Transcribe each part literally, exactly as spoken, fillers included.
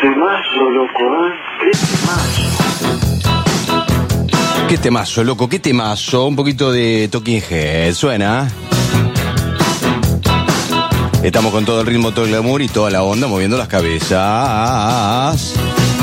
temazo, loco, ¿eh? Qué temazo. Qué temazo, loco, qué temazo. Un poquito de Talking Heads, suena. Estamos con todo el ritmo, todo el glamour y toda la onda moviendo las cabezas.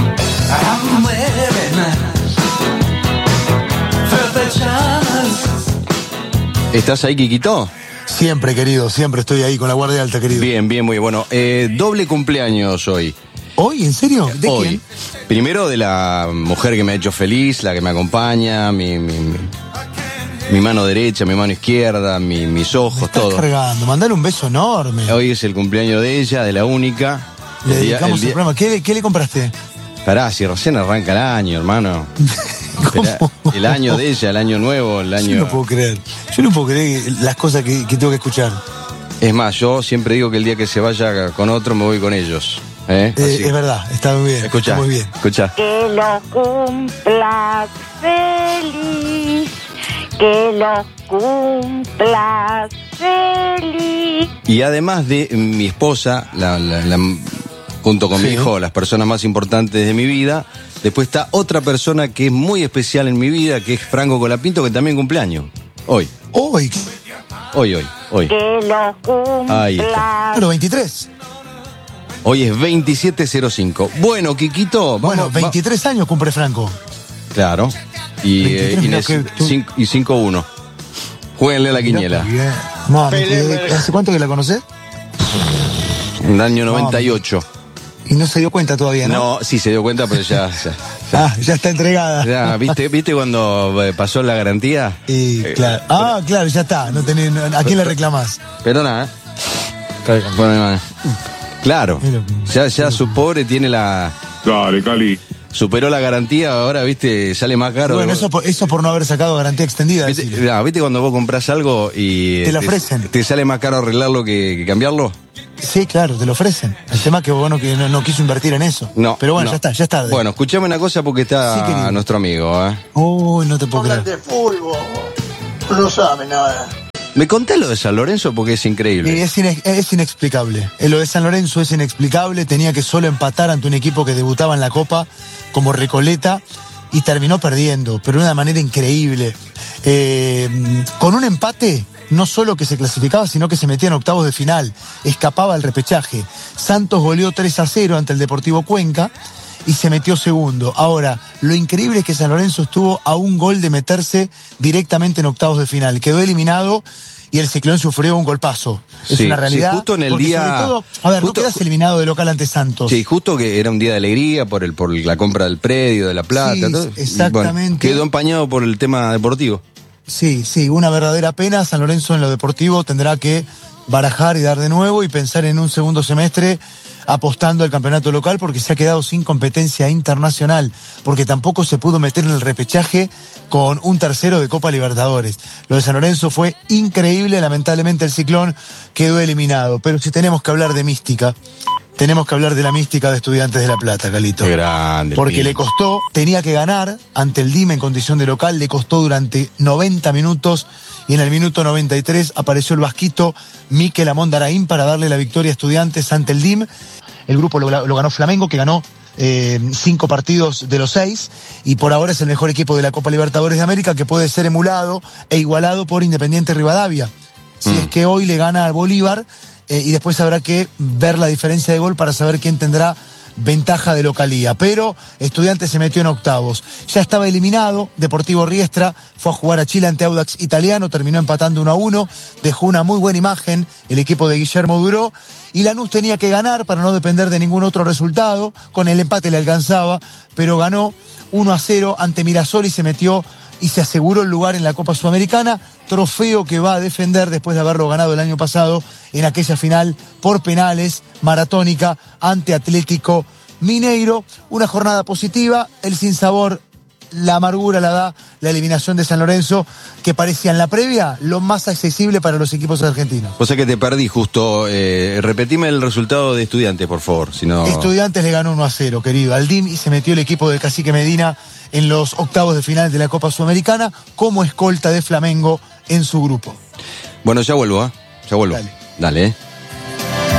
¿Estás ahí, Quiquito? Siempre, querido, siempre estoy ahí con la guardia alta, querido. Bien, bien, muy bueno. Eh, doble cumpleaños hoy. ¿Hoy? ¿En serio? ¿De Hoy. quién? Primero de la mujer que me ha hecho feliz, la que me acompaña, mi, mi, mi, mi mano derecha, mi mano izquierda, mi, mis ojos, Me estás todo. cargando, mandale un beso enorme. Hoy es el cumpleaños de ella, de la única. Le El día- dedicamos el el, día- programa. ¿Qué, ¿Qué le compraste? Pará, si recién arranca el año, hermano. Esperá, el año de ella, el año nuevo, el año... Yo no puedo creer. Yo no puedo creer las cosas que, que tengo que escuchar. Es más, yo siempre digo que el día que se vaya con otro me voy con ellos. ¿Eh? Eh, Así- es verdad, está muy bien. Escucha, está muy bien. escucha. Que lo cumplas feliz, que lo cumplas feliz. Y además de mi esposa, la, la- la- junto con mi Sí. hijo, las personas más importantes de mi vida, después está otra persona que es muy especial en mi vida, que es Franco Colapinto, que también cumpleaños. Hoy, Hoy, hoy, hoy, hoy. Que lo Ahí está. cumplas. claro, veintitrés. Hoy es veintisiete cero cinco. Bueno, Quiquito, vamos. Bueno, va- veintitrés años cumple Franco. Claro. Y, eh, veintitrés, y, mirá es que tú- cinco- y cinco uno. Jueguenle a la quiniela. Bien. Mami, ¿qué- ¿hace cuánto que la conocés? Un año noventa y ocho. Y no se dio cuenta todavía, ¿no? No, sí se dio cuenta, pero ya. ya, Ah, ya está entregada. ya, ¿viste, ¿Viste cuando eh, pasó la garantía? Y, Eh, claro. Ah, claro, ya está. No tenés, no- ¿a quién le reclamás? Pero nada. ¿eh? Bueno, claro. Mira. Ya, ya su pobre tiene la. Dale, Cali. Superó la garantía, ahora, viste, sale más caro. Bueno, eso por, eso por no haber sacado garantía extendida. ¿Viste, decile. no, ¿viste cuando vos compras algo y. Te lo ofrecen. ¿Te sale más caro arreglarlo que, que cambiarlo? Sí, claro, te lo ofrecen. El tema es que bueno que no, no quiso invertir en eso. No. Pero bueno, no. ya está, ya está. Bueno, escuchame una cosa porque Sí, está querido. nuestro amigo, ¿eh? Uy, no te puedo creer. de fútbol. No sabe nada. Me conté lo de San Lorenzo porque es Y increíble. es, ine- es inexplicable. Eh, Lo de San Lorenzo es inexplicable. Tenía que solo empatar ante un equipo que debutaba en la Copa como Recoleta y terminó perdiendo, pero de una manera increíble. Eh, con un empate, no solo que se clasificaba, sino que se metía en octavos de final. Escapaba al repechaje. Santos goleó tres a cero ante el Deportivo Cuenca y se metió segundo. Ahora, lo increíble es que San Lorenzo estuvo a un gol de meterse directamente en octavos de final. Quedó eliminado y el Ciclón sufrió un golpazo. Es Sí, una realidad. sí, justo en el porque día- sobre todo, a ver, justo- no quedas eliminado de local ante Santos. Sí, justo que era un día de alegría por el por la compra del predio, de la plata. Sí, todo. Y, exactamente. bueno, quedó empañado por el tema deportivo. Sí, sí, una verdadera pena. San Lorenzo en lo deportivo tendrá que barajar y dar de nuevo y pensar en un segundo semestre apostando al campeonato local porque se ha quedado sin competencia internacional, porque tampoco se pudo meter en el repechaje con un tercero de Copa Libertadores. Lo de San Lorenzo fue increíble, lamentablemente el Ciclón quedó eliminado. Pero si tenemos que hablar de mística, tenemos que hablar de la mística de Estudiantes de La Plata, Calito. Qué grande. Porque el le pibe. costó, tenía que ganar ante el D I M en condición de local, le costó durante noventa minutos y en el minuto noventa y tres apareció el vasquito Mikel Amondaraín para darle la victoria a Estudiantes ante el D I M. El grupo lo, lo ganó Flamengo, que ganó eh, cinco partidos de los seis y por ahora es el mejor equipo de la Copa Libertadores de América, que puede ser emulado e igualado por Independiente Rivadavia. Si Mm. es que hoy le gana al Bolívar eh, y después habrá que ver la diferencia de gol para saber quién tendrá ventaja de localía. Pero Estudiantes se metió en octavos. Ya estaba eliminado. Deportivo Riestra fue a jugar a Chile ante Audax Italiano, terminó empatando uno a uno, dejó una muy buena imagen el equipo de Guillermo Duró. Y Lanús tenía que ganar para no depender de ningún otro resultado. Con el empate le alcanzaba, pero ganó uno a cero ante Mirasol y se metió y se aseguró el lugar en la Copa Sudamericana, trofeo que va a defender después de haberlo ganado el año pasado en aquella final por penales maratónica ante Atlético Mineiro. Una jornada positiva, el sinsabor, la amargura la da la eliminación de San Lorenzo, que parecía en la previa lo más accesible para los equipos argentinos. O sea que te perdí justo. Eh, repetime el resultado de Estudiantes, por favor. Si no... Estudiantes le ganó uno a cero, querido, al D I M y se metió el equipo del Cacique Medina en los octavos de final de la Copa Sudamericana como escolta de Flamengo en su grupo. Bueno, ya vuelvo, ¿eh? Ya vuelvo. Dale. Dale, ¿eh?